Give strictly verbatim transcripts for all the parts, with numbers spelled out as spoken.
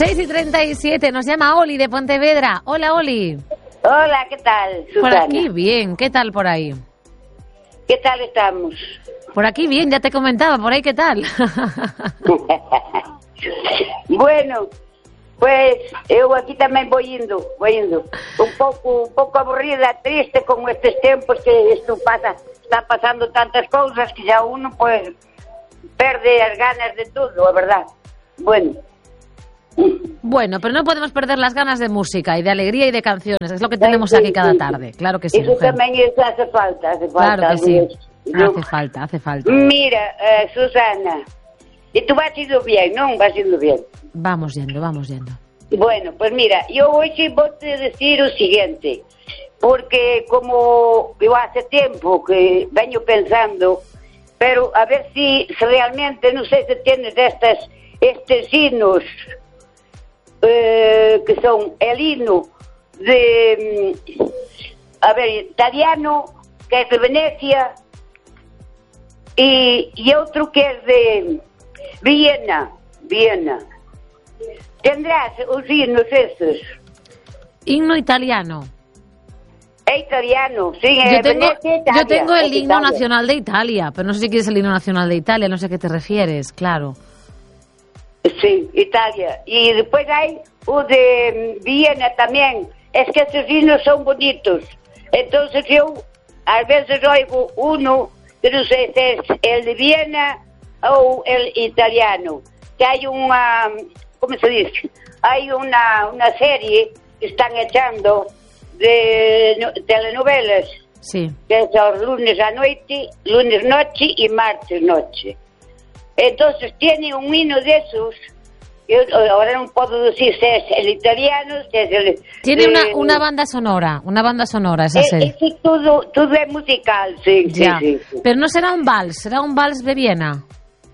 seis y treinta y siete, nos llama Oli de Pontevedra. Hola, Oli. Hola, ¿qué tal, Susana? Por aquí bien, ¿qué tal por ahí? ¿Qué tal estamos? Por aquí bien, ya te comentaba, por ahí ¿qué tal? Bueno, pues eu aquí tamén vou indo, vou indo. Un pouco, un pouco aburrida, triste con estes tempos que isto pasa, está pasando tantas cousas que xa uno pues perde as ganas de todo, a verdad. Bueno. Bueno, pero no podemos perder las ganas de música y de alegría y de canciones, es lo que tenemos sí, aquí sí, cada sí. tarde, claro que sí. Eso mujer. Tamén eso hace falta, hace falta. Claro que sí, yo... hace falta, hace falta. Mira, uh, Susana, e tú vas indo bien, non? Vas indo bien. Vamos yendo, vamos yendo. Bueno, pues mira, yo hoy voy a decir lo siguiente, porque como yo hace tiempo que vengo pensando, pero a ver si, si realmente, no sé si tienes estas, estos himnos, eh, que son el himno de, a ver, italiano, que es de Venecia, y, y otro que es de Viena, Viena. ¿Tendrás os himnos esos? Himno italiano. Es italiano, sí. Yo tengo, Italia, yo tengo el himno Italia. nacional de Italia, pero no sé si quieres el himno nacional de Italia, no sé a qué te refieres, claro. Sí, Italia. Y después hay o de Viena también. Es que esos himnos son bonitos. Entonces yo a veces oigo uno, que no sé si es el de Viena o el italiano. Que hay una... ¿Cómo se dice? Hay una, una serie que están echando de no, telenovelas. Sí. Que es los lunes a noche, lunes noche y martes noche. Entonces tiene un himno de esos. Yo ahora no puedo decir si es el italiano, si es el... Tiene de, una, una banda sonora, una banda sonora esa es, serie. Es todo, todo es musical, sí, ya. sí, sí, sí. Pero no será un vals, será un vals de Viena.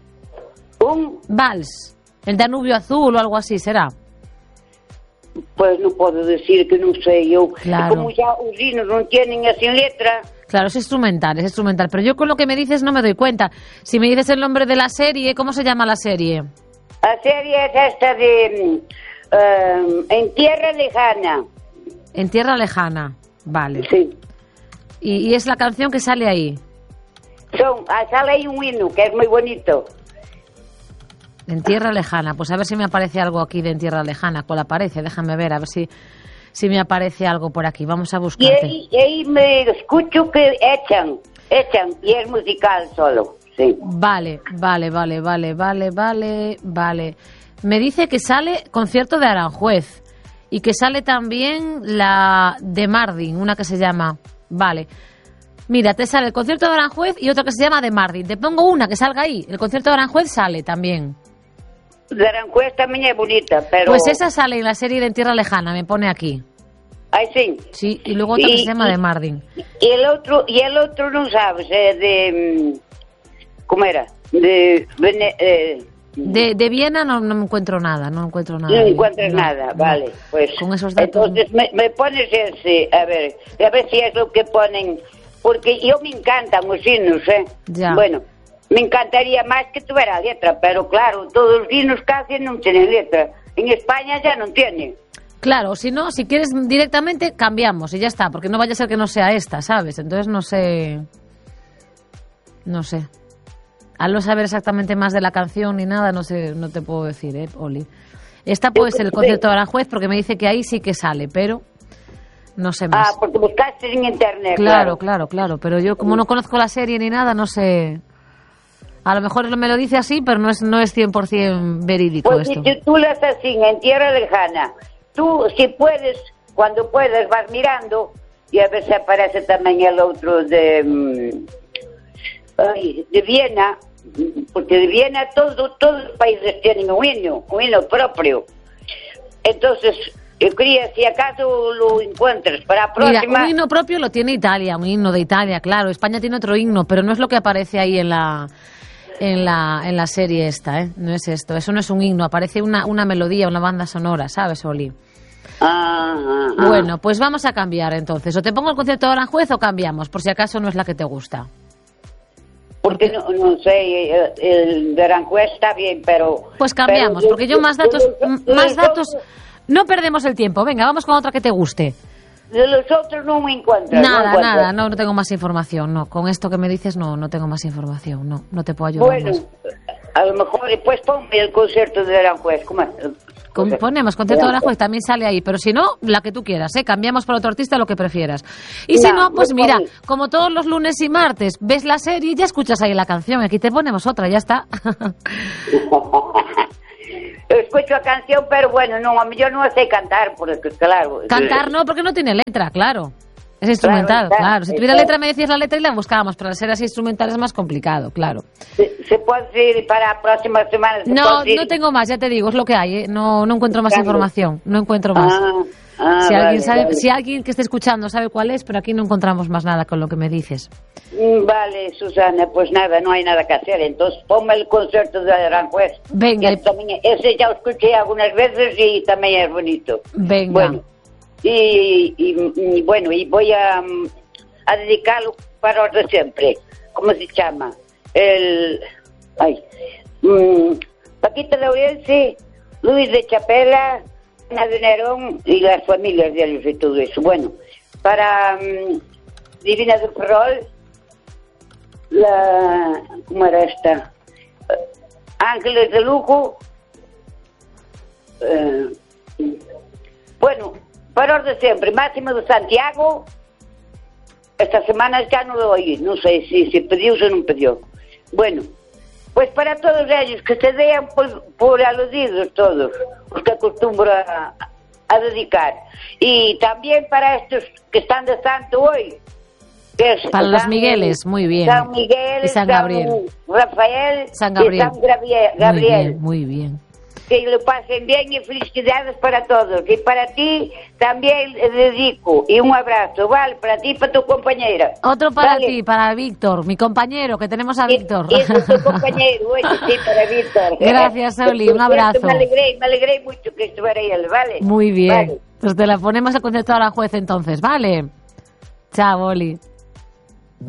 ¿Un? Vals. El Danubio Azul o algo así, ¿será? Pues no puedo decir que no sé yo. Claro. Como ya los himnos no tienen así letra. Claro, es instrumental, es instrumental. Pero yo con lo que me dices no me doy cuenta. Si me dices el nombre de la serie, ¿cómo se llama la serie? La serie es esta de... Um, En Tierra Lejana. En Tierra Lejana, vale. Sí. Y, y es la canción que sale ahí. Son, sale ahí un himno que es muy bonito. En Tierra Lejana, pues a ver si me aparece algo aquí de En Tierra Lejana. ¿Cuál aparece? Déjame ver, a ver si, si me aparece algo por aquí. Vamos a buscarte. Y ahí, y ahí me escucho que echan, echan, y es musical solo, sí. Vale, vale, vale, vale, vale, vale, vale. Me dice que sale concierto de Aranjuez y que sale también la de Mardin, una que se llama... Vale. Mira, te sale el concierto de Aranjuez y otra que se llama de Mardin. Te pongo una que salga ahí. El concierto de Aranjuez sale también. De Aranjuez también es bonita, pero... Pues esa sale en la serie de En Tierra Lejana, me pone aquí. Ay, sí. Sí, y luego otra y, que se llama y, de Mardin. Y el otro, y el otro no sabes, eh, de... ¿Cómo era? De... Eh, de, de Viena no, no encuentro nada, no encuentro nada. No encuentras no, nada, no. vale. Pues con esos datos... Entonces me, me pones ese, a ver, a ver si es lo que ponen... Porque yo me encantan los himnos, ¿eh? Ya. Bueno... Me encantaría más que tuviera letra, pero claro, todos los himnos casi no tienen letra. En España ya no tienen. Claro, si no, si quieres directamente cambiamos y ya está, porque no vaya a ser que no sea esta, ¿sabes? Entonces no sé, no sé. Al no saber exactamente más de la canción ni nada, no sé, no te puedo decir, ¿eh, Oli? Esta puede ser el concierto de Aranjuez porque me dice que ahí sí que sale, pero no sé más. Ah, porque buscaste en internet. Claro, claro, claro, claro, pero yo como no conozco la serie ni nada, no sé... A lo mejor me lo dice así, pero no es no es cien por ciento verídico pues esto. Si tú las así, en Tierra Lejana, tú si puedes, cuando puedas vas mirando y a ver si aparece también el otro de ay, de Viena, porque de Viena todo, todos los países tienen un himno, un himno propio. Entonces, yo quería, si acaso lo encuentras para la próxima... Mira, un himno propio lo tiene Italia, un himno de Italia, claro. España tiene otro himno, pero no es lo que aparece ahí en la... En la, en la serie esta, ¿eh? No es esto, eso no es un himno, aparece una, una melodía, una banda sonora, ¿sabes, Oli? Ah, ah, ah. Bueno, pues vamos a cambiar entonces. O te pongo el concierto de Aranjuez o cambiamos, por si acaso no es la que te gusta. Porque no, no sé, el, el de Aranjuez está bien, pero... Pues cambiamos, pero, porque yo más datos, de más los datos... otros- No perdemos el tiempo. Venga, vamos con otra que te guste. De los otros no me encuentro. Nada, no encuentro. nada, no, no tengo más información, no. Con esto que me dices, no, no tengo más información, no, no te puedo ayudar Bueno, más. a lo mejor después ponme el concierto de Aranjuez. ¿Cómo es? Con- Ponemos concierto de Aranjuez, también sale ahí, pero si no, la que tú quieras, ¿eh? Cambiamos por otro artista, lo que prefieras. Y si No, no, pues me mira, pone- como todos los lunes y martes, ves la serie y ya escuchas ahí la canción, aquí te ponemos otra, ya está. Escucho la canción, pero bueno, no, a mí yo no sé cantar, porque claro... Cantar no, porque no tiene letra, claro. Es instrumental, Claro, claro. claro, Si tuviera claro. letra me decías la letra y la buscábamos, pero al ser así instrumental es más complicado, claro. Se, se puede ir para la próxima semana. se No, puede ir. no tengo más, ya te digo, es lo que hay, ¿eh? No, no encuentro más Claro. información, no encuentro más. Ah, ah, si, vale, alguien sabe, vale. si alguien que esté escuchando sabe cuál es, pero aquí no encontramos más nada con lo que me dices. Mm, Vale, Susana, pues nada, no hay nada que hacer. Entonces ponme el concierto de Aranjuez. Venga. Que también- ese ya lo escuché algunas veces y también es bonito. Venga. Bueno, y, y- y bueno, y voy a, mm, a dedicarlo para los de siempre. ¿Cómo se llama? El... Ay. mm, Paquita de Ourense, Luis de Chapela, Ana de Nerón y las familias de ellos y todo eso. Bueno, para mm, Divina del Ferrol, la... ¿Cómo era esta? Eh, Ángeles de Lugo. eh, bueno, para los de siempre, Máximo de Santiago. Esta semana ya no lo oí, no sé si se pidió o no pidió. Bueno, pues para todos ellos, que se den por, por aludidos todos, los que acostumbro a, a dedicar. Y también para estos que están de santo hoy. Que es Para los San- Migueles, muy bien. San Miguel, Y San Gabriel. Rafael San Gabriel. y San Gabriel. Gabriel. Muy bien, muy bien. Que lo pasen bien y felicidades para todos. Y para ti también le dedico. Y un abrazo, ¿vale? Para ti y para tu compañera. Otro para Vale. ti, para Víctor, mi compañero, que tenemos a Y- Víctor. Y, es tu compañero, oye, sí, para Víctor. Gracias, Oli, Por un cierto, abrazo. Me alegré, me alegré mucho que estuviera él, ¿vale? Muy bien. Vale. Pues te la ponemos a concierto a la juez entonces, ¿vale? Chao, Oli.